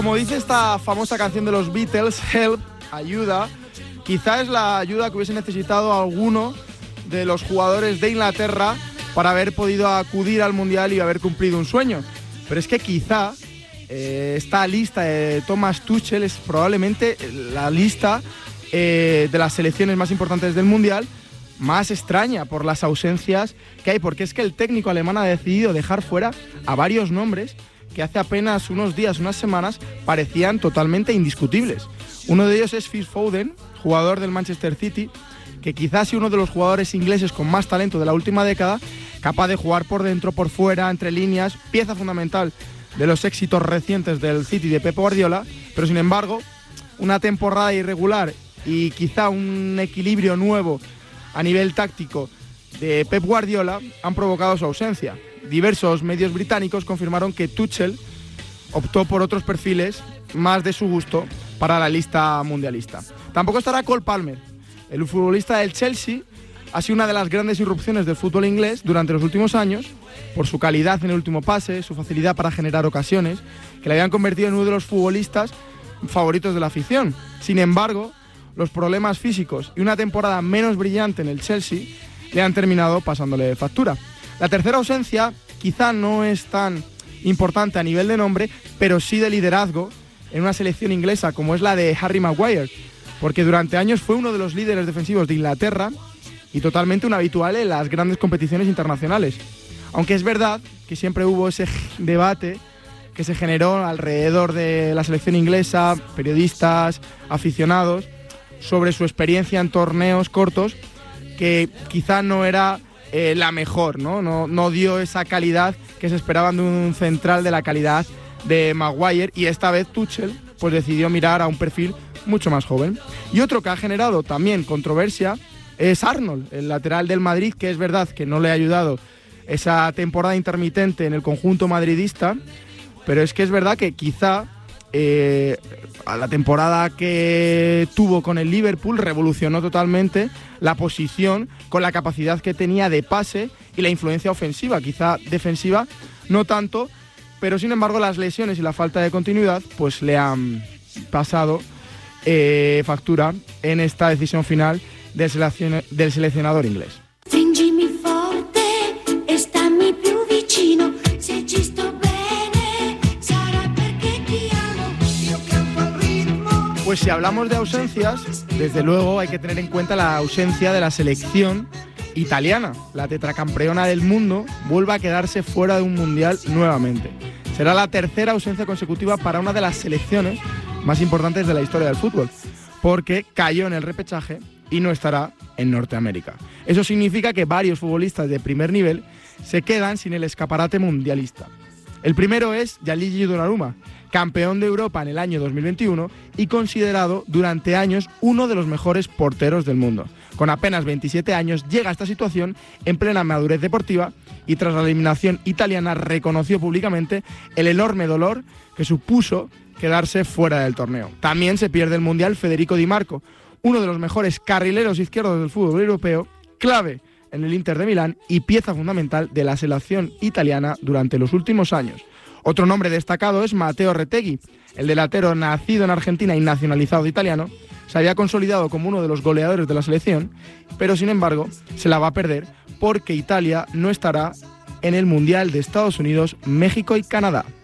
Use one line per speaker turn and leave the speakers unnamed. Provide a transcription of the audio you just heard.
Como dice esta famosa canción de los Beatles, Help, ayuda, quizá es la ayuda que hubiese necesitado alguno de los jugadores de Inglaterra para haber podido acudir al Mundial y haber cumplido un sueño. Pero es que quizá esta lista de Thomas Tuchel es probablemente la lista de las selecciones más importantes del Mundial más extraña por las ausencias que hay, porque es que el técnico alemán ha decidido dejar fuera a varios nombres que hace apenas unos días, unas semanas, parecían totalmente indiscutibles. Uno de ellos es Phil Foden, jugador del Manchester City, que quizás sea uno de los jugadores ingleses con más talento de la última década, capaz de jugar por dentro, por fuera, entre líneas, pieza fundamental de los éxitos recientes del City de Pep Guardiola, pero sin embargo, una temporada irregular y quizá un equilibrio nuevo a nivel táctico de Pep Guardiola han provocado su ausencia. Diversos medios británicos confirmaron que Tuchel optó por otros perfiles más de su gusto para la lista mundialista. Tampoco estará Cole Palmer. El futbolista del Chelsea ha sido una de las grandes irrupciones del fútbol inglés durante los últimos años por su calidad en el último pase, su facilidad para generar ocasiones, que le habían convertido en uno de los futbolistas favoritos de la afición. Sin embargo, los problemas físicos y una temporada menos brillante en el Chelsea le han terminado pasándole factura. La tercera ausencia quizá no es tan importante a nivel de nombre, pero sí de liderazgo en una selección inglesa como es la de Harry Maguire, porque durante años fue uno de los líderes defensivos de Inglaterra y totalmente un habitual en las grandes competiciones internacionales. Aunque es verdad que siempre hubo ese debate que se generó alrededor de la selección inglesa, periodistas, aficionados, sobre su experiencia en torneos cortos, que quizá no era la mejor, no dio esa calidad que se esperaban de un central de la calidad de Maguire, y esta vez Tuchel pues decidió mirar a un perfil mucho más joven. Y otro que ha generado también controversia es Arnold, el lateral del Madrid, que es verdad que no le ha ayudado esa temporada intermitente en el conjunto madridista, pero es que es verdad que quizá a la temporada que tuvo con el Liverpool revolucionó totalmente la posición con la capacidad que tenía de pase y la influencia ofensiva, quizá defensiva no tanto, pero sin embargo las lesiones y la falta de continuidad pues le han pasado factura en esta decisión final del seleccionador inglés. Pues si hablamos de ausencias, desde luego hay que tener en cuenta la ausencia de la selección italiana. La tetracampeona del mundo vuelve a quedarse fuera de un mundial nuevamente. Será la tercera ausencia consecutiva para una de las selecciones más importantes de la historia del fútbol, porque cayó en el repechaje y no estará en Norteamérica. Eso significa que varios futbolistas de primer nivel se quedan sin el escaparate mundialista. El primero es Gianluigi Donnarumma, campeón de Europa en el año 2021 y considerado durante años uno de los mejores porteros del mundo. Con apenas 27 años llega a esta situación en plena madurez deportiva y tras la eliminación italiana reconoció públicamente el enorme dolor que supuso quedarse fuera del torneo. También se pierde el Mundial Federico Di Marco, uno de los mejores carrileros izquierdos del fútbol europeo, clave en el Inter de Milán y pieza fundamental de la selección italiana durante los últimos años. Otro nombre destacado es Matteo Retegui, el delantero nacido en Argentina y nacionalizado italiano. Se había consolidado como uno de los goleadores de la selección, pero sin embargo se la va a perder porque Italia no estará en el Mundial de Estados Unidos, México y Canadá.